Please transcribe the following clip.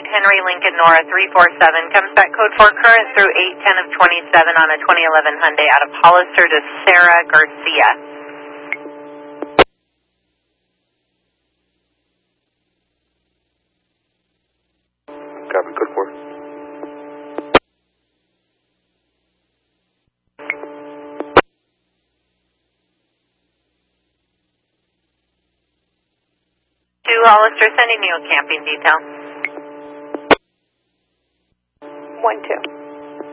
Henry Lincoln Nora 347, comes back code 4 current through 810 of 27 on a 2011 Hyundai out of Hollister to Sarah Garcia. Copy, code 4. To Hollister, sending you a camping detail. 1-2.